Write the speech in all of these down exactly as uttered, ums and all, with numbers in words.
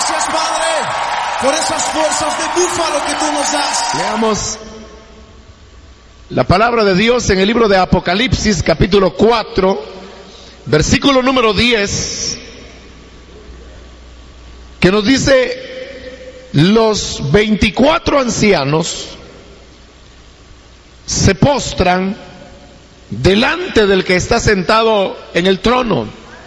Gracias, Padre, por esas fuerzas de búfalo que tú nos das. Leamos la palabra de Dios en el libro de Apocalipsis, capítulo cuatro, versículo número diez, que nos dice: los veinticuatro ancianos se postran delante del que está sentado en el trono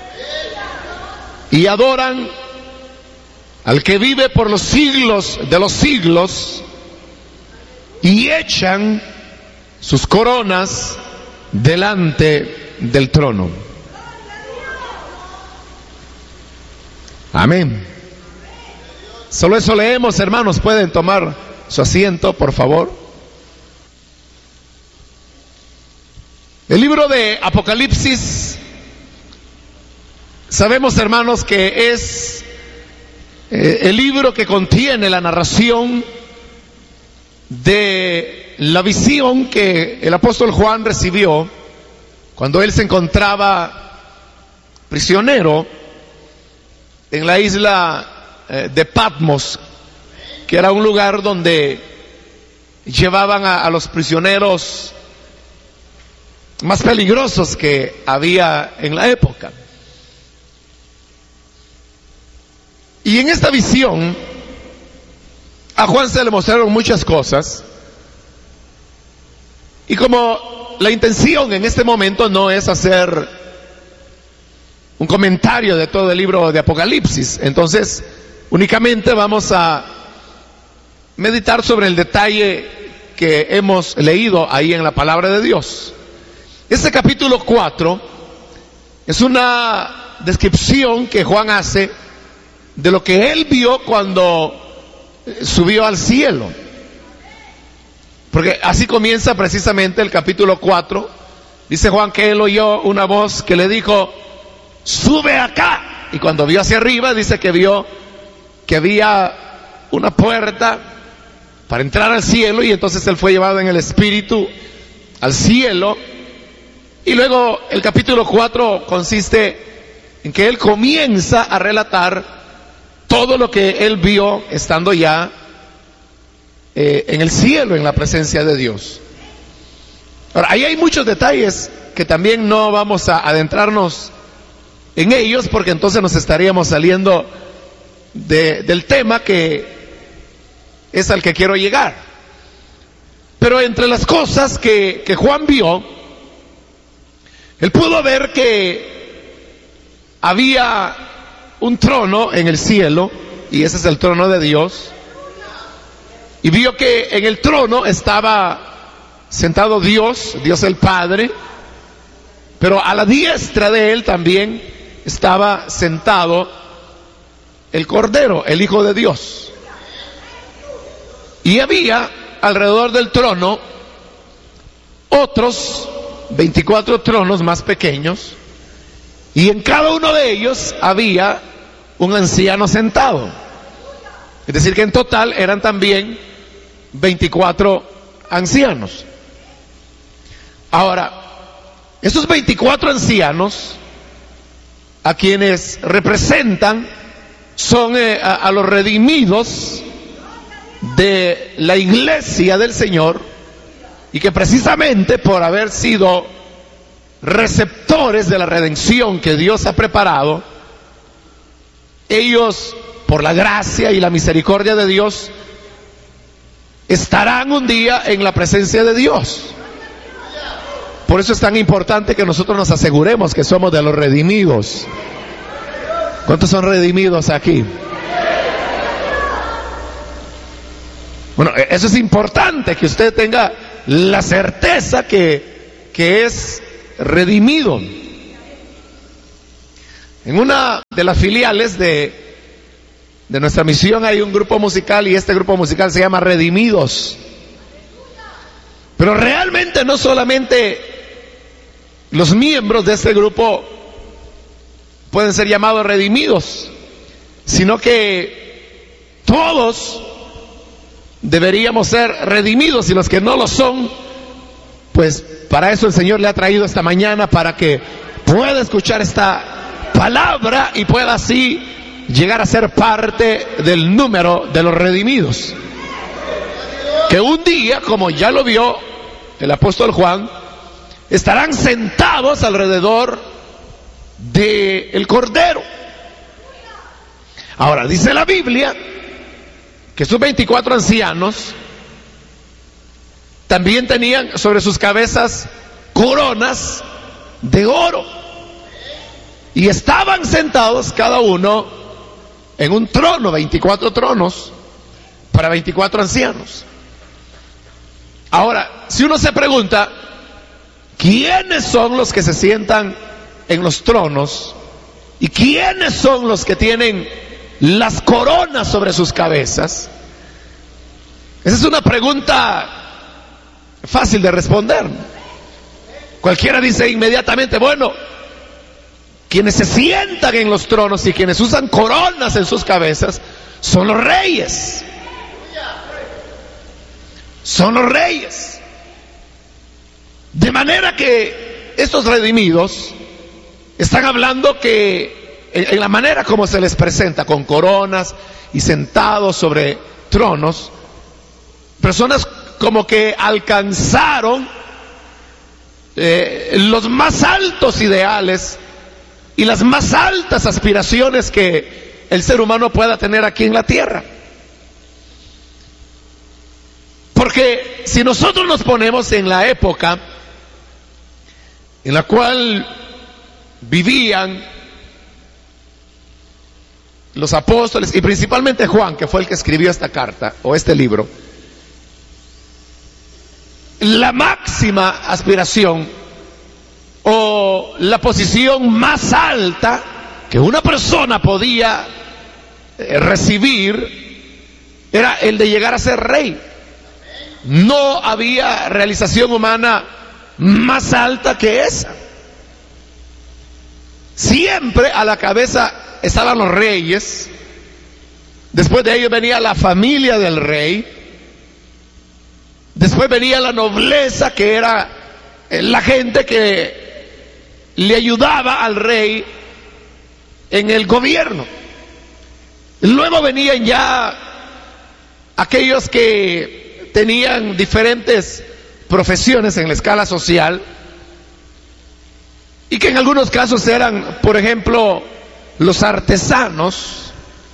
y adoran al que vive por los siglos de los siglos, y echan sus coronas delante del trono. Amén. Solo eso leemos, hermanos. Pueden tomar su asiento, por favor. El libro de Apocalipsis, sabemos, hermanos, que es eh, el libro que contiene la narración de la visión que el apóstol Juan recibió cuando él se encontraba prisionero en la isla eh, de Patmos, que era un lugar donde llevaban a, a los prisioneros más peligrosos que había en la época. Y en esta visión a Juan se le mostraron muchas cosas, y como la intención en este momento no es hacer un comentario de todo el libro de Apocalipsis, entonces únicamente vamos a meditar sobre el detalle que hemos leído ahí en la palabra de Dios. Este capítulo cuatro es una descripción que Juan hace de lo que él vio cuando subió al cielo, porque así comienza precisamente el capítulo cuatro. Dice Juan que él oyó una voz que le dijo: sube acá. Y cuando vio hacia arriba, dice que vio que había una puerta para entrar al cielo, y entonces él fue llevado en el espíritu al cielo. Y luego el capítulo cuatro consiste en que él comienza a relatar todo lo que él vio estando ya eh, en el cielo, en la presencia de Dios. Ahora, ahí hay muchos detalles que también no vamos a adentrarnos en ellos, porque entonces nos estaríamos saliendo de, del tema que es al que quiero llegar. Pero entre las cosas que, que Juan vio, él pudo ver que había un trono en el cielo, y ese es el trono de Dios, y vio que en el trono estaba sentado Dios, Dios el Padre, pero a la diestra de él también estaba sentado el Cordero, el Hijo de Dios. Y había alrededor del trono otros veinticuatro tronos más pequeños, y en cada uno de ellos había un anciano sentado. Es decir, que en total eran también veinticuatro ancianos. Ahora, estos veinticuatro ancianos, a quienes representan, son eh, a, a los redimidos de la iglesia del Señor, y que precisamente por haber sido receptores de la redención que Dios ha preparado, ellos, por la gracia y la misericordia de Dios, estarán un día en la presencia de Dios. Por eso es tan importante que nosotros nos aseguremos que somos de los redimidos. ¿Cuántos son redimidos aquí? Bueno, eso es importante, que usted tenga la certeza que, que es redimido. En una de las filiales de, de nuestra misión hay un grupo musical, y este grupo musical se llama Redimidos. Pero realmente no solamente los miembros de este grupo pueden ser llamados redimidos, sino que todos deberíamos ser redimidos, y los que no lo son, pues para eso el Señor le ha traído esta mañana, para que pueda escuchar esta palabra y pueda así llegar a ser parte del número de los redimidos. Que un día, como ya lo vio el apóstol Juan, estarán sentados alrededor del Cordero. Ahora, dice la Biblia que estos veinticuatro ancianos también tenían sobre sus cabezas coronas de oro. Y estaban sentados cada uno en un trono, veinticuatro tronos para veinticuatro ancianos. Ahora, si uno se pregunta, ¿quiénes son los que se sientan en los tronos? ¿Y quiénes son los que tienen las coronas sobre sus cabezas? Esa es una pregunta fácil de responder. Cualquiera dice inmediatamente, bueno, quienes se sientan en los tronos y quienes usan coronas en sus cabezas son los reyes. Son los reyes. De manera que estos redimidos están hablando que en la manera como se les presenta, con coronas y sentados sobre tronos, personas como que alcanzaron eh, los más altos ideales y las más altas aspiraciones que el ser humano pueda tener aquí en la tierra. Porque si nosotros nos ponemos en la época en la cual vivían los apóstoles, y principalmente Juan, que fue el que escribió esta carta o este libro, la máxima aspiración o la posición más alta que una persona podía eh, recibir era el de llegar a ser rey. No había realización humana más alta que esa. Siempre a la cabeza estaban los reyes, después de ellos venía la familia del rey, después venía la nobleza, que era la gente que le ayudaba al rey en el gobierno. Luego venían ya aquellos que tenían diferentes profesiones en la escala social y que en algunos casos eran, por ejemplo, los artesanos.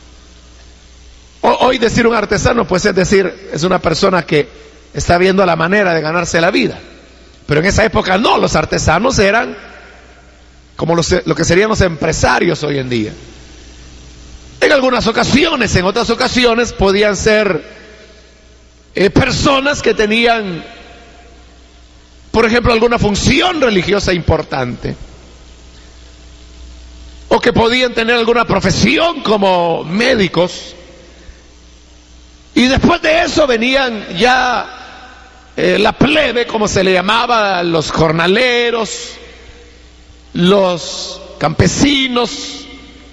Hoy decir un artesano, pues es decir, es una persona que está viendo la manera de ganarse la vida. Pero en esa época no, los artesanos eran como los, lo que serían los empresarios hoy en día. En algunas ocasiones, en otras ocasiones podían ser eh, personas que tenían, por ejemplo, alguna función religiosa importante, o que podían tener alguna profesión como médicos. Y después de eso venían ya eh, la plebe, como se le llamaba, los jornaleros, los campesinos.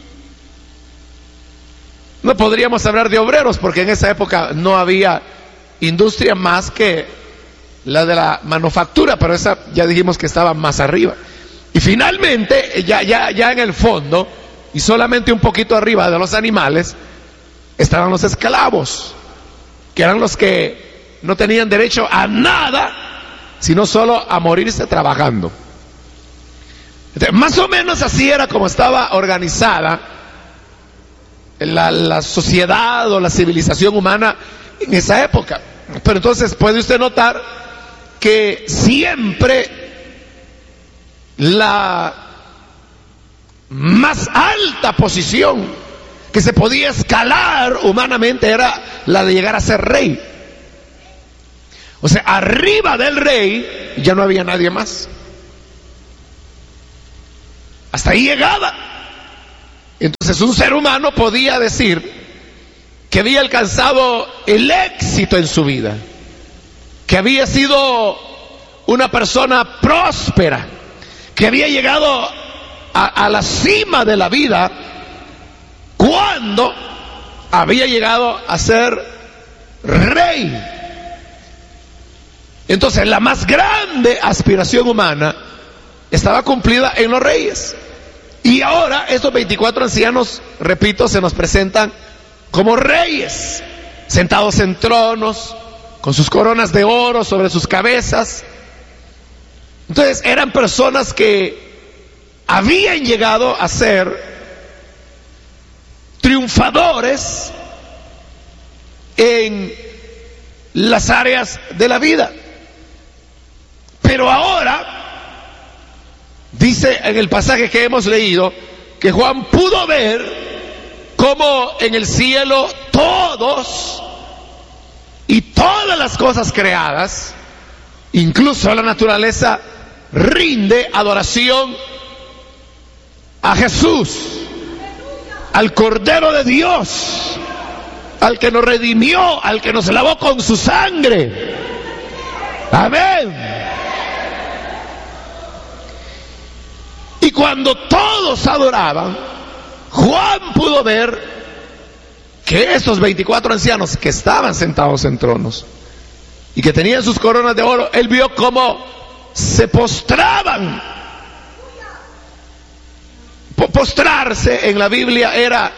No podríamos hablar de obreros porque en esa época no había industria más que la de la manufactura, pero esa ya dijimos que estaba más arriba. Y finalmente, ya, ya, ya en el fondo, y solamente un poquito arriba de los animales, estaban los esclavos, que eran los que no tenían derecho a nada, sino solo a morirse trabajando. Entonces, más o menos así era como estaba organizada la, la sociedad o la civilización humana en esa época. Pero entonces puede usted notar que siempre la más alta posición que se podía escalar humanamente era la de llegar a ser rey. O sea, arriba del rey ya no había nadie más. Hasta ahí llegaba. Entonces un ser humano podía decir que había alcanzado el éxito en su vida, que había sido una persona próspera, que había llegado a, a la cima de la vida cuando había llegado a ser rey. Entonces la más grande aspiración humana estaba cumplida en los reyes. Y ahora estos veinticuatro ancianos, repito, se nos presentan como reyes, sentados en tronos, con sus coronas de oro sobre sus cabezas. Entonces eran personas que habían llegado a ser triunfadores en las áreas de la vida. Pero ahora, dice en el pasaje que hemos leído, que Juan pudo ver cómo en el cielo todos y todas las cosas creadas, incluso la naturaleza, rinde adoración a Jesús, al Cordero de Dios, al que nos redimió, al que nos lavó con su sangre. Amén. Y cuando todos adoraban, Juan pudo ver que esos veinticuatro ancianos que estaban sentados en tronos y que tenían sus coronas de oro, él vio cómo se postraban. Postrarse en la Biblia era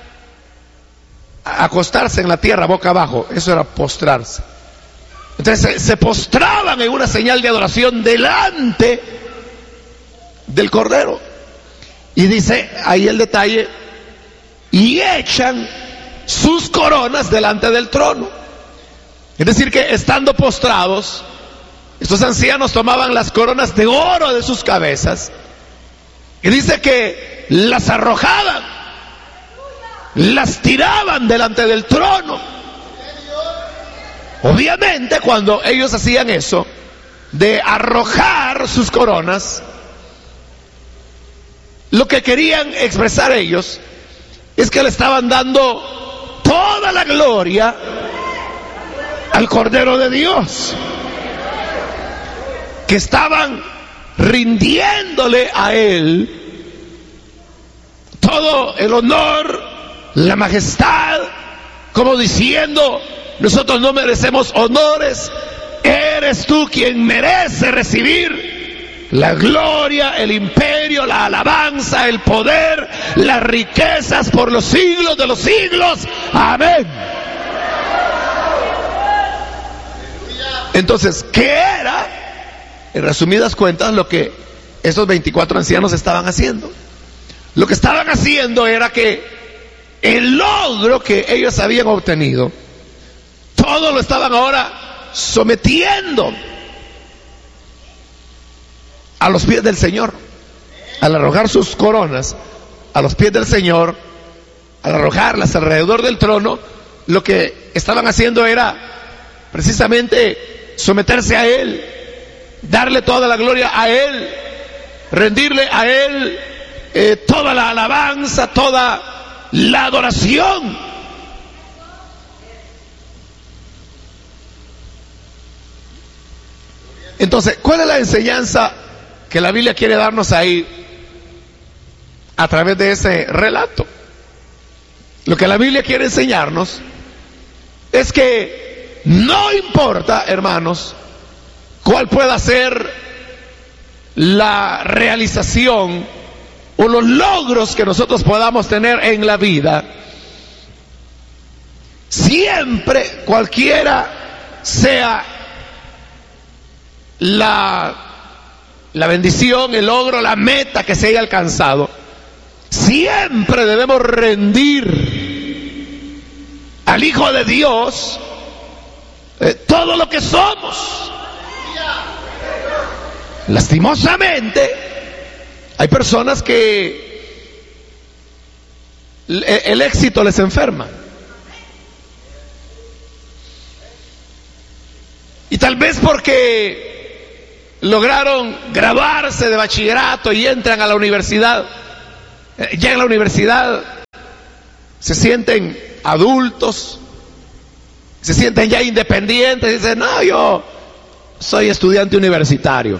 acostarse en la tierra boca abajo, eso era postrarse. Entonces se, se postraban en una señal de adoración delante del Cordero. Y dice ahí el detalle, y echan sus coronas delante del trono. Es decir, que estando postrados, estos ancianos tomaban las coronas de oro de sus cabezas y dice que las arrojaban, las tiraban delante del trono. Obviamente, cuando ellos hacían eso de arrojar sus coronas, lo que querían expresar ellos es que le estaban dando toda la gloria al Cordero de Dios, que estaban rindiéndole a Él todo el honor, la majestad, como diciendo: nosotros no merecemos honores, eres tú quien merece recibir la gloria, el imperio, la alabanza, el poder, las riquezas por los siglos de los siglos. Amén. Entonces, ¿qué era? En resumidas cuentas, lo que esos veinticuatro ancianos estaban haciendo. Lo que estaban haciendo era que el logro que ellos habían obtenido, todo lo estaban ahora sometiendo a los pies del Señor. Al arrojar sus coronas a los pies del Señor, al arrojarlas alrededor del trono, lo que estaban haciendo era precisamente someterse a Él, darle toda la gloria a Él, rendirle a Él eh, toda la alabanza, toda la adoración. Entonces, ¿cuál es la enseñanza que la Biblia quiere darnos ahí a través de ese relato? Lo que la Biblia quiere enseñarnos es que no importa, hermanos, cuál pueda ser la realización o los logros que nosotros podamos tener en la vida, siempre, cualquiera sea la, la bendición, el logro, la meta que se haya alcanzado, siempre debemos rendir al Hijo de Dios eh, todo lo que somos. Lastimosamente, hay personas que el, el éxito les enferma. Y tal vez porque lograron graduarse de bachillerato y entran a la universidad, ya en la universidad se sienten adultos, se sienten ya independientes, y dicen: no, yo soy estudiante universitario.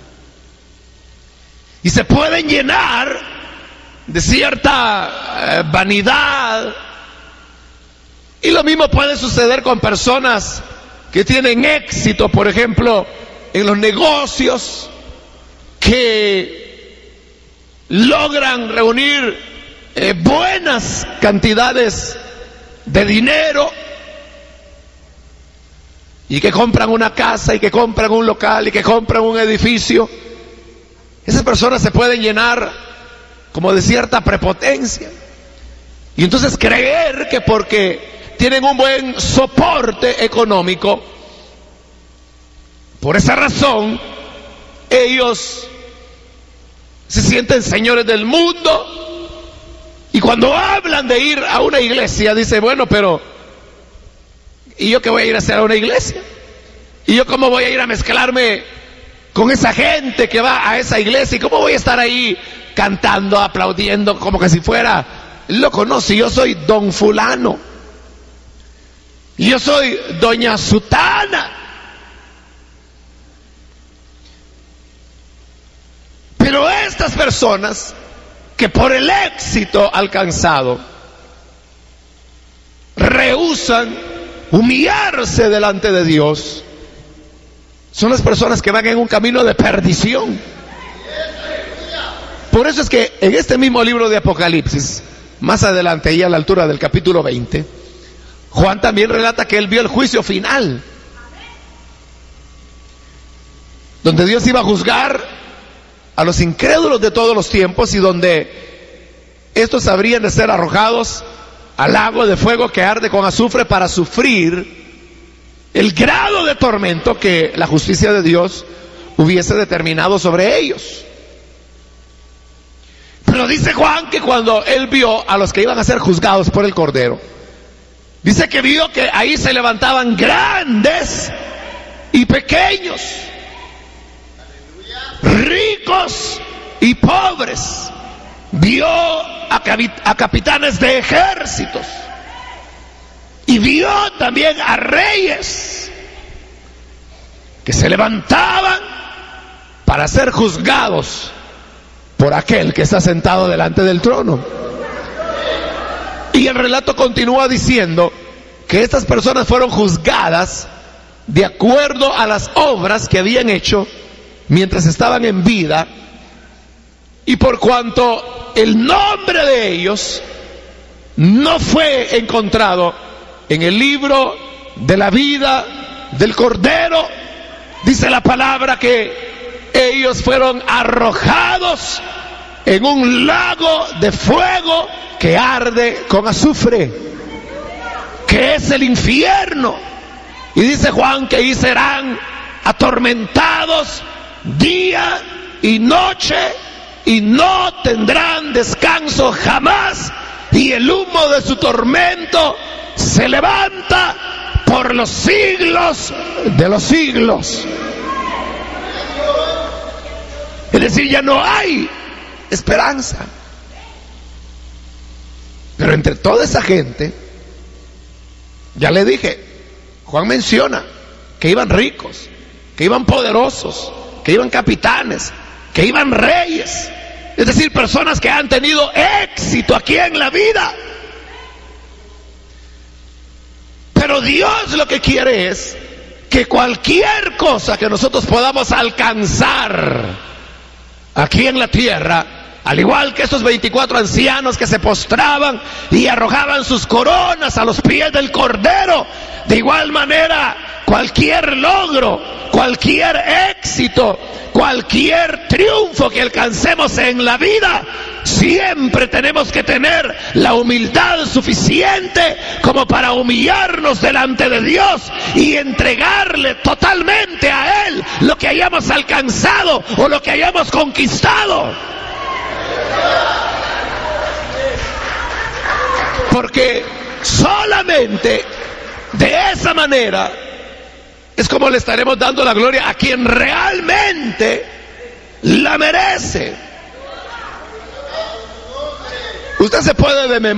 Y se pueden llenar de cierta eh, vanidad. Y lo mismo puede suceder con personas que tienen éxito, por ejemplo, en los negocios, que logran reunir eh, buenas cantidades de dinero, y que compran una casa, y que compran un local, y que compran un edificio, esas personas se pueden llenar como de cierta prepotencia, y entonces creer que porque tienen un buen soporte económico, por esa razón ellos se sienten señores del mundo. Y cuando hablan de ir a una iglesia, dice, bueno, pero ¿y yo qué voy a ir a hacer a una iglesia? ¿Y yo cómo voy a ir a mezclarme con esa gente que va a esa iglesia? ¿Y cómo voy a estar ahí cantando, aplaudiendo, como que si fuera loco? No, si yo soy don fulano, yo soy doña sutana. Pero estas personas que por el éxito alcanzado rehúsan humillarse delante de Dios, son las personas que van en un camino de perdición. Por eso es que en este mismo libro de Apocalipsis, más adelante, y a la altura del capítulo veinte, Juan también relata que él vio el juicio final, donde Dios iba a juzgar a los incrédulos de todos los tiempos, y donde estos habrían de ser arrojados al lago de fuego que arde con azufre para sufrir el grado de tormento que la justicia de Dios hubiese determinado sobre ellos. Pero dice Juan que cuando él vio a los que iban a ser juzgados por el Cordero, dice que vio que ahí se levantaban grandes y pequeños, ricos y pobres. Vio a, a capitanes de ejércitos, y vio también a reyes que se levantaban para ser juzgados por aquel que está sentado delante del trono. Y el relato continúa diciendo que estas personas fueron juzgadas de acuerdo a las obras que habían hecho mientras estaban en vida, y por cuanto el nombre de ellos no fue encontrado en el libro de la vida del Cordero, dice la palabra que ellos fueron arrojados en un lago de fuego que arde con azufre, que es el infierno. Y dice Juan que ahí serán atormentados día y noche, y no tendrán descanso jamás, y el humo de su tormento se levanta por los siglos de los siglos. Es decir, ya no hay esperanza. Pero entre toda esa gente, ya le dije, Juan menciona que iban ricos, que iban poderosos, que iban capitanes, que iban reyes, es decir, personas que han tenido éxito aquí en la vida. Pero Dios lo que quiere es que cualquier cosa que nosotros podamos alcanzar aquí en la tierra, al igual que estos veinticuatro ancianos que se postraban y arrojaban sus coronas a los pies del Cordero, de igual manera cualquier logro, cualquier éxito, cualquier triunfo que alcancemos en la vida, siempre tenemos que tener la humildad suficiente como para humillarnos delante de Dios y entregarle totalmente a Él lo que hayamos alcanzado o lo que hayamos conquistado. Porque solamente de esa manera es como le estaremos dando la gloria a quien realmente la merece. Usted se puede de memoria